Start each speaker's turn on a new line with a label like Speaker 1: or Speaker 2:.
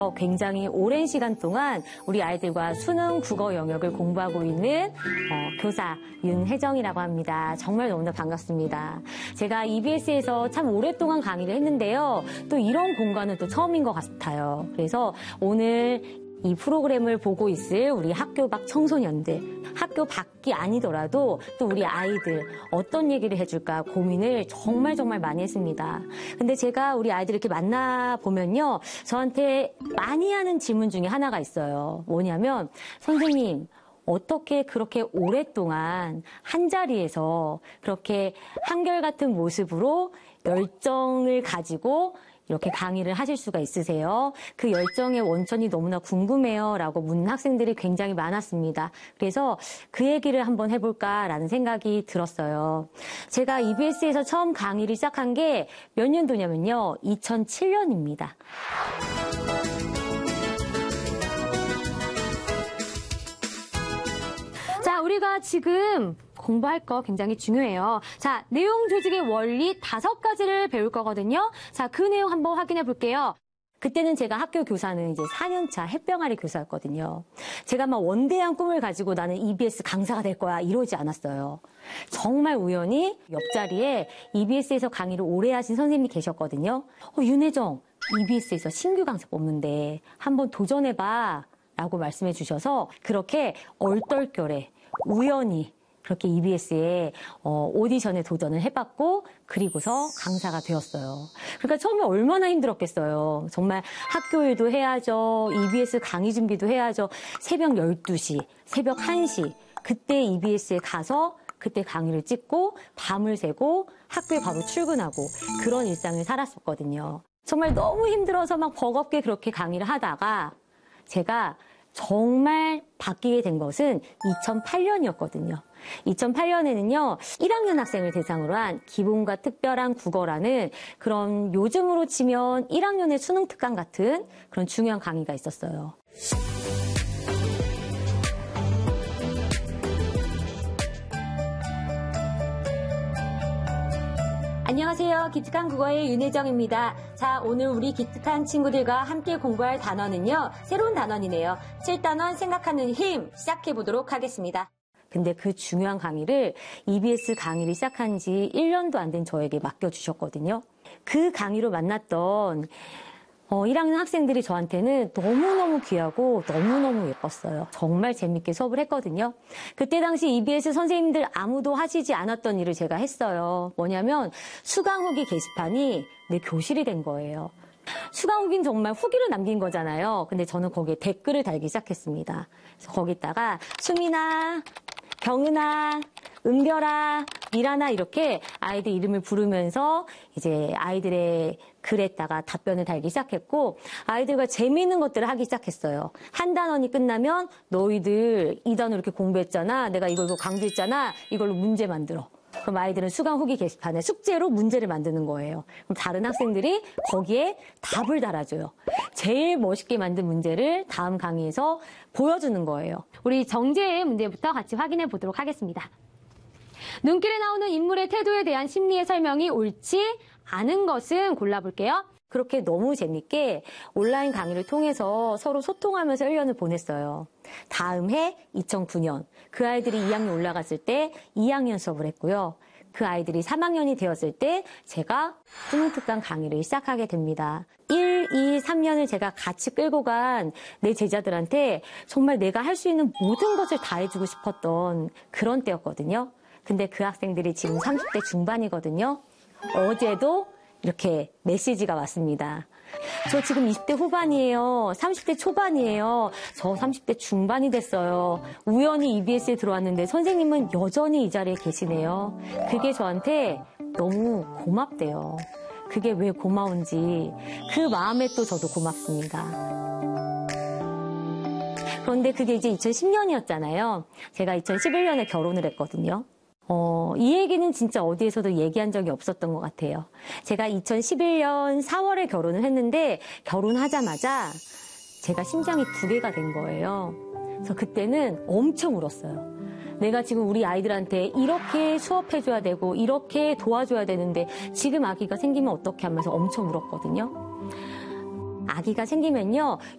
Speaker 1: 굉장히 오랜 시간 동안 우리 아이들과 수능 국어 영역을 공부하고 있는 교사 윤혜정이라고 합니다. 정말 너무나 반갑습니다. 제가 EBS에서 참 오랫동안 강의를 했는데요. 또 이런 공간은 또 처음인 것 같아요. 그래서 오늘 이 프로그램을 보고 있을 우리 학교 밖 청소년들, 학교 밖이 아니더라도 또 우리 아이들 어떤 얘기를 해줄까 고민을 정말 많이 했습니다. 근데 제가 우리 아이들 이렇게 만나보면요. 저한테 많이 하는 질문 중에 하나가 있어요. 뭐냐면, 선생님, 어떻게 그렇게 오랫동안 한 자리에서 그렇게 한결같은 모습으로 열정을 가지고 이렇게 강의를 하실 수가 있으세요? 그 열정의 원천이 너무나 궁금해요. 라고 묻는 학생들이 굉장히 많았습니다. 그래서 그 얘기를 한번 해볼까라는 생각이 들었어요. 제가 EBS에서 처음 강의를 시작한 게 몇 년도냐면요. 2007년입니다. 자, 우리가 지금 공부할 거 굉장히 중요해요. 자, 내용 조직의 원리 5가지를 배울 거거든요. 자, 그 내용 한번 확인해 볼게요. 그때는 제가 학교 교사는 이제 4년차 햇병아리 교사였거든요. 제가 막 원대한 꿈을 가지고 나는 EBS 강사가 될 거야 이러지 않았어요. 정말 우연히 옆자리에 EBS에서 강의를 오래 하신 선생님이 계셨거든요. 윤혜정, EBS에서 신규 강사 뽑는데 한번 도전해봐 라고 말씀해 주셔서 그렇게 얼떨결에 우연히 그렇게 EBS에 오디션에 도전을 해봤고 그리고서 강사가 되었어요. 그러니까 처음에 얼마나 힘들었겠어요. 정말 학교 일도 해야죠. EBS 강의 준비도 해야죠. 새벽 12시, 새벽 1시 그때 EBS에 가서 그때 강의를 찍고 밤을 새고 학교에 바로 출근하고 그런 일상을 살았었거든요. 정말 너무 힘들어서 막 버겁게 그렇게 강의를 하다가 제가 정말 바뀌게 된 것은 2008년이었거든요. 2008년에는요, 1학년 학생을 대상으로 한 기본과 특별한 국어라는 그런 요즘으로 치면 1학년의 수능 특강 같은 그런 중요한 강의가 있었어요. 안녕하세요. 기특한 국어의 윤혜정입니다. 자, 오늘 우리 기특한 친구들과 함께 공부할 단어는요. 새로운 단원이네요. 7단원 생각하는 힘 시작해보도록 하겠습니다. 근데 그 중요한 강의를 EBS 강의를 시작한 지 1년도 안 된 저에게 맡겨주셨거든요. 그 강의로 만났던 1학년 학생들이 저한테는 너무너무 귀하고 너무너무 예뻤어요. 정말 재밌게 수업을 했거든요. 그때 당시 EBS 선생님들 아무도 하시지 않았던 일을 제가 했어요. 뭐냐면 수강 후기 게시판이 내 교실이 된 거예요. 수강 후기는 정말 후기를 남긴 거잖아요. 근데 저는 거기에 댓글을 달기 시작했습니다. 그래서 거기다가 수민아, 경은아, 은별아, 미라나 이렇게 아이들 이름을 부르면서 이제 아이들의 글에다가 답변을 달기 시작했고 아이들과 재미있는 것들을 하기 시작했어요. 한 단원이 끝나면 너희들 이 단어 이렇게 공부했잖아. 내가 이거 강조했잖아. 이걸로 문제 만들어. 그럼 아이들은 수강 후기 게시판에 숙제로 문제를 만드는 거예요. 그럼 다른 학생들이 거기에 답을 달아줘요. 제일 멋있게 만든 문제를 다음 강의에서 보여주는 거예요. 우리 정재의 문제부터 같이 확인해 보도록 하겠습니다. 눈길에 나오는 인물의 태도에 대한 심리의 설명이 옳지 않은 것은 골라볼게요. 그렇게 너무 재밌게 온라인 강의를 통해서 서로 소통하면서 1년을 보냈어요. 다음 해 2009년 그 아이들이 2학년 올라갔을 때 2학년 수업을 했고요. 그 아이들이 3학년이 되었을 때 제가 수능특강 강의를 시작하게 됩니다. 1, 2, 3년을 제가 같이 끌고 간 내 제자들한테 정말 내가 할 수 있는 모든 것을 다 해주고 싶었던 그런 때였거든요. 근데 그 학생들이 지금 30대 중반이거든요. 어제도 이렇게 메시지가 왔습니다. 저 지금 20대 후반이에요. 30대 초반이에요. 저 30대 중반이 됐어요. 우연히 EBS에 들어왔는데 선생님은 여전히 이 자리에 계시네요. 그게 저한테 너무 고맙대요. 그게 왜 고마운지 그 마음에 또 저도 고맙습니다. 그런데 그게 이제 2010년이었잖아요. 제가 2011년에 결혼을 했거든요. 이 얘기는 진짜 어디에서도 얘기한 적이 없었던 것 같아요. 제가 2011년 4월에 결혼을 했는데 결혼하자마자 제가 심장이 2개가 된 거예요. 그래서 그때는 엄청 울었어요. 내가 지금 우리 아이들한테 이렇게 수업해줘야 되고 이렇게 도와줘야 되는데 지금 아기가 생기면 어떻게 하면서 엄청 울었거든요. 아기가 생기면요,